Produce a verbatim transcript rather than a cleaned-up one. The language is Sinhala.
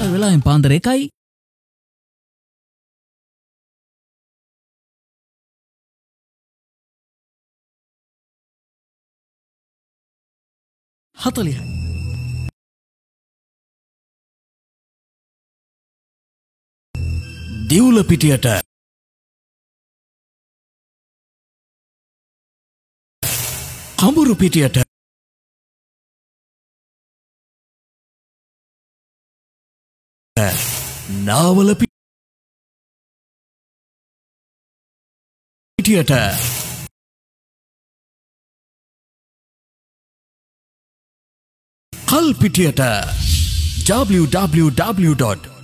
වෙලාවෙන් පාන්දර එකයි හතළිහයි. දිවුල පිටියට කඹුරු පිටියට නාවල පිටියට කල් පිටියට w w w dot